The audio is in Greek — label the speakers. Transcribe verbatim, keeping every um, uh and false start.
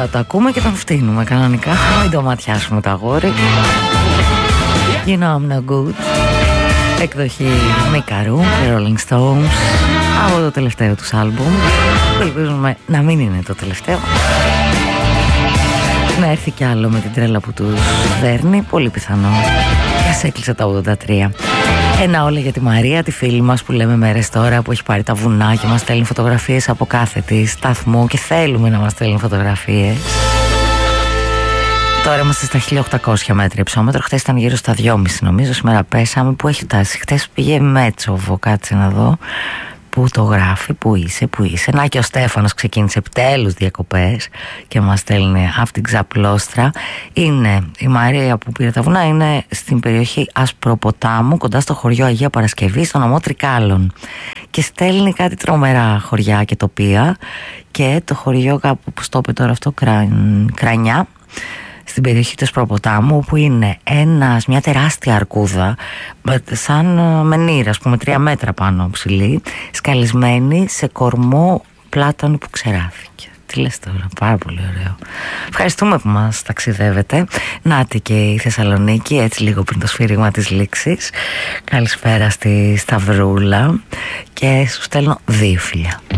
Speaker 1: Τώρα το ακούμε και τον φτύνουμε κανονικά. Μην το ματιάσουμε το αγόρι. You know I'm no good. Εκδοχή Μικαρού και Rolling Stones από το τελευταίο τους άλμπουμ, που ελπίζουμε να μην είναι το τελευταίο, να έρθει κι άλλο με την τρέλα που τους δέρνει, πολύ πιθανό. Και ας έκλεισε τα ογδόντα τρία. Ένα όλα για τη Μαρία, τη φίλη μας που λέμε μέρες τώρα, που έχει πάρει τα βουνά και μας στέλνει φωτογραφίες από κάθε τη σταθμό και θέλουμε να μας στέλνουν φωτογραφίες. Τώρα είμαστε στα χίλια οκτακόσια μέτρα υψόμετρο. Χθες ήταν γύρω στα δυόμισι νομίζω. Σήμερα πέσαμε. Πού έχει φτάσει? Χθες πήγε Μέτσοβο. Κάτσε να δω. Πού το γράφει, πού είσαι, πού είσαι. Να και ο Στέφανος ξεκίνησε επιτέλους διακοπές και μας στέλνει από την Ξαπλώστρα. Είναι η Μαρία που πήρε τα βουνά, είναι στην περιοχή Ασπροποτάμου, κοντά στο χωριό Αγία Παρασκευή, στο νομό Τρικάλων. Και στέλνει κάτι τρομερά χωριά και τοπία. Και το χωριό κάπου που στο είπε τώρα αυτό, Κρα... Κρανιά, στην περιοχή του Ασπροποτάμου, που είναι ένας, μια τεράστια αρκούδα σαν μενήρα, ας πούμε, τρία μέτρα πάνω ψηλή, σκαλισμένη σε κορμό πλάτανου που ξεράφηκε. Τι λες τώρα, πάρα πολύ ωραίο. Ευχαριστούμε που μας ταξιδεύετε. Νάτι και η Θεσσαλονίκη, έτσι λίγο πριν το σφύριγμα της λήξης. Καλησπέρα στη Σταυρούλα και σου στέλνω δύο φιλιά.